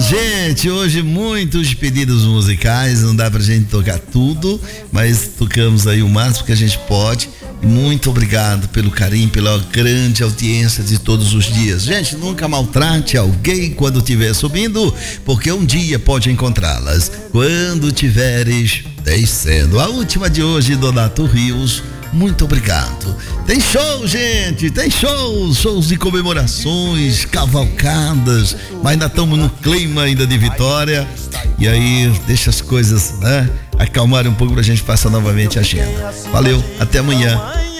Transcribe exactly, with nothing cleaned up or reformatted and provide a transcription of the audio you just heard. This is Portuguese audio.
Gente, hoje muitos pedidos musicais, não dá pra gente tocar tudo, mas tocamos aí o máximo que a gente pode. Muito obrigado pelo carinho, pela grande audiência de todos os dias. Gente, nunca maltrate alguém quando estiver subindo, porque um dia pode encontrá-las quando tiveres descendo. A última de hoje, Donato Rios. Muito obrigado. Tem show, gente, tem shows, shows de comemorações, cavalcadas, mas ainda estamos no clima ainda de vitória. E aí, deixa as coisas, né, acalmarem um pouco pra gente passar novamente a agenda. Valeu, até amanhã.